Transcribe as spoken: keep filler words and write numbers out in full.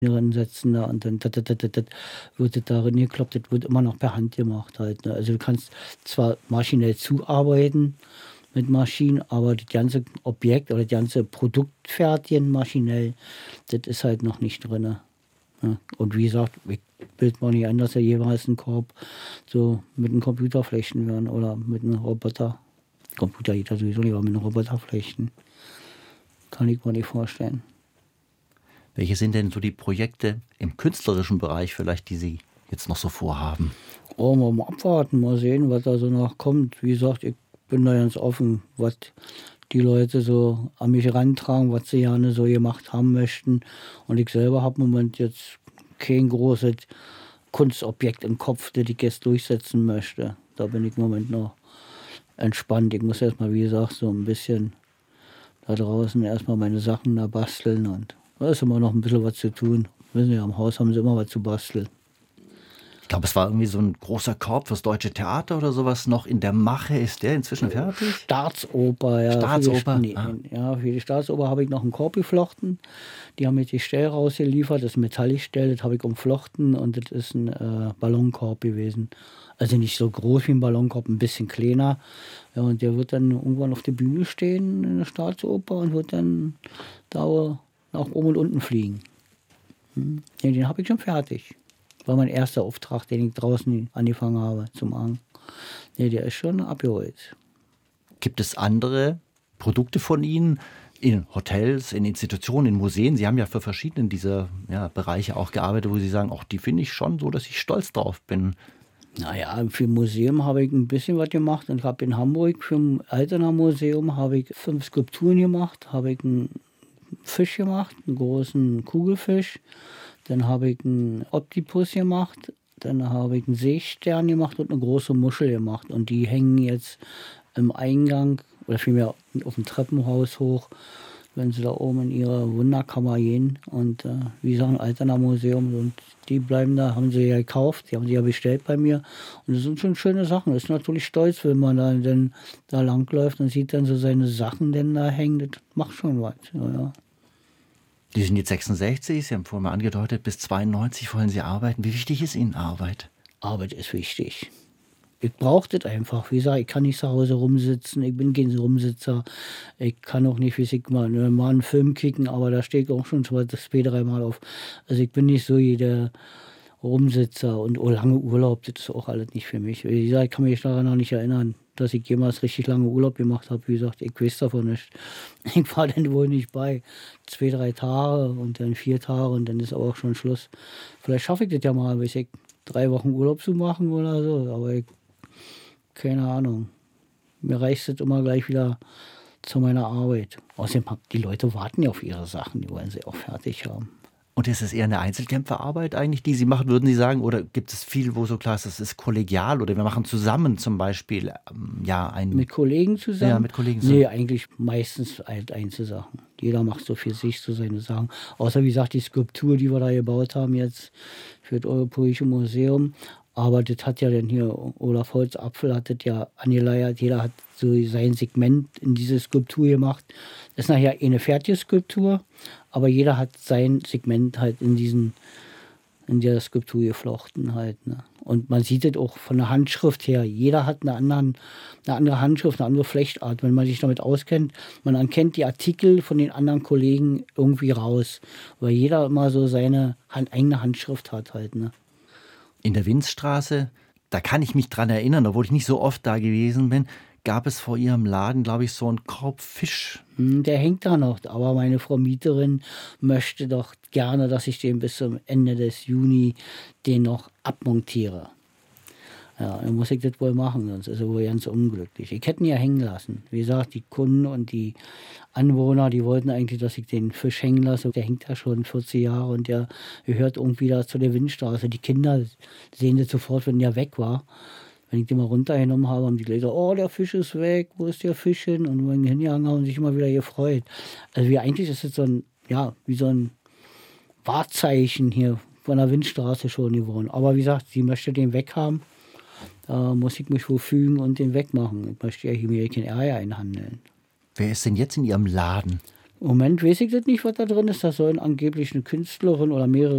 drin setzen da und dann dat, dat, dat, dat, dat, wird das darin gekloppt, das wird immer noch per Hand gemacht halt. Ne? Also du kannst zwar maschinell zuarbeiten mit Maschinen, aber das ganze Objekt oder das ganze Produkt fertigen maschinell, das ist halt noch nicht drin. Ne? Und wie gesagt, ich bild mal nicht an, dass er jeweils einen Korb so mit einem Computer flechten werden oder mit einem Roboter. Computer geht ja sowieso nicht, aber mit einem Roboter flechten. Kann ich mir nicht vorstellen. Welche sind denn so die Projekte im künstlerischen Bereich vielleicht, die Sie jetzt noch so vorhaben? Oh, mal abwarten, mal sehen, was da so noch kommt. Wie gesagt, ich bin da ganz offen, was die Leute so an mich rantragen, was sie gerne so gemacht haben möchten. Und ich selber habe im Moment jetzt kein großes Kunstobjekt im Kopf, das ich jetzt durchsetzen möchte. Da bin ich im Moment noch entspannt. Ich muss erstmal, wie gesagt, so ein bisschen da draußen erstmal meine Sachen da basteln und da ist immer noch ein bisschen was zu tun. Wissen ja, im Haus haben sie immer was zu basteln. Ich glaube, es war irgendwie so ein großer Korb fürs Deutsche Theater oder sowas noch in der Mache. Ist der inzwischen fertig? Staatsoper, ja. Staatsoper? Für die, ah. Ja, für die Staatsoper habe ich noch einen Korb geflochten. Die haben mir die Stell rausgeliefert, das Metallstell, das habe ich umflochten und das ist ein äh, Ballonkorb gewesen. Also nicht so groß wie ein Ballonkorb, ein bisschen kleiner. Ja, und der wird dann irgendwann auf der Bühne stehen in der Staatsoper und wird dann da nach oben und unten fliegen. Hm. Ja, den habe ich schon fertig. War mein erster Auftrag, den ich draußen angefangen habe zu machen. Ja, der ist schon abgeholt. Gibt es andere Produkte von Ihnen in Hotels, in Institutionen, in Museen? Sie haben ja für verschiedene dieser ja, Bereiche auch gearbeitet, wo Sie sagen, auch die finde ich schon so, dass ich stolz drauf bin. Naja, für ein Museum habe ich ein bisschen was gemacht und habe in Hamburg für ein Alterner Museum habe ich fünf Skulpturen gemacht, habe ich einen Fisch gemacht, einen großen Kugelfisch. Dann habe ich einen Oktopus gemacht, dann habe ich einen Seestern gemacht und eine große Muschel gemacht. Und die hängen jetzt im Eingang oder vielmehr auf dem Treppenhaus hoch, wenn sie da oben in ihre Wunderkammer gehen. Und äh, wie gesagt, ein Alterner Museum. Und die bleiben da, haben sie ja gekauft, die haben sie ja bestellt bei mir. Und das sind schon schöne Sachen. Das ist natürlich stolz, wenn man da, dann, da langläuft und sieht dann so seine Sachen denn da hängen. Das macht schon was. Ja, ja. Die sind jetzt sechsundsechzig, Sie haben vorhin mal angedeutet, bis zweiundneunzig wollen Sie arbeiten. Wie wichtig ist Ihnen Arbeit? Arbeit ist wichtig. Ich brauche das einfach. Wie gesagt, ich kann nicht zu Hause rumsitzen. Ich bin kein Rumsitzer. Ich kann auch nicht, wie ich mal, mal einen Film kicken, aber da stehe ich auch schon zwei, zwei, dreimal auf. Also ich bin nicht so jeder Rumsitzer und oh, lange Urlaub, das ist auch alles nicht für mich. Wie gesagt, ich kann mich daran noch nicht erinnern, dass ich jemals richtig lange Urlaub gemacht habe. Wie gesagt, ich weiß davon nicht. Ich war dann wohl nicht bei. Zwei, drei Tage und dann vier Tage und dann ist aber auch schon Schluss. Vielleicht schaffe ich das ja mal, weiß ich, drei Wochen Urlaub zu machen oder so, aber ich, keine Ahnung. Mir reicht es immer gleich wieder zu meiner Arbeit. Außerdem, die Leute warten ja auf ihre Sachen, die wollen sie auch fertig haben. Und ist es eher eine Einzelkämpferarbeit eigentlich, die Sie machen, würden Sie sagen? Oder gibt es viel, wo so klar ist, das ist kollegial oder wir machen zusammen zum Beispiel ähm, ja ein... Mit Kollegen zusammen? Ja, mit Kollegen zusammen. Nee, eigentlich meistens halt Einzelsachen. Jeder macht so für sich so seine Sachen. Außer wie gesagt, die Skulptur, die wir da gebaut haben jetzt für das Europäische Museum. Aber das hat ja dann hier, Olaf Holzapfel hat das ja angeleiert. Jeder hat so sein Segment in diese Skulptur gemacht. Das ist nachher eine fertige Skulptur, aber jeder hat sein Segment halt in diesen, in der Skulptur geflochten halt. Ne? Und man sieht das auch von der Handschrift her. Jeder hat eine, anderen, eine andere Handschrift, eine andere Flechtart. Wenn man sich damit auskennt, man erkennt die Artikel von den anderen Kollegen irgendwie raus. Weil jeder immer so seine Hand, eigene Handschrift hat halt. Ne? In der Winzstraße, da kann ich mich dran erinnern, obwohl ich nicht so oft da gewesen bin, gab es vor Ihrem Laden, glaube ich, so einen Korb Fisch. Der hängt da noch, aber meine Frau Mieterin möchte doch gerne, dass ich den bis zum Ende des Juni den noch abmontiere. Ja, dann muss ich das wohl machen, sonst ist er wohl ganz unglücklich. Ich hätte ihn ja hängen lassen. Wie gesagt, die Kunden und die Anwohner, die wollten eigentlich, dass ich den Fisch hängen lasse. Der hängt ja schon vierzig Jahre und der gehört irgendwie da zu der Windstraße. Die Kinder sehen das sofort, wenn der weg war. Wenn ich den mal runtergenommen habe, haben die gesagt, oh, der Fisch ist weg, wo ist der Fisch hin? Und wenn die hingegangen haben, haben sich immer wieder gefreut. Also wie eigentlich ist es so ein, ja, wie so ein Wahrzeichen hier von der Windstraße schon geworden. Aber wie gesagt, sie möchte den weghaben. Da muss ich mich wohl fügen und den wegmachen. Ich möchte ja hier mir kein Ärger einhandeln. Wer ist denn jetzt in Ihrem Laden? Im Moment weiß ich das nicht, was da drin ist. Da sollen angeblich eine Künstlerin oder mehrere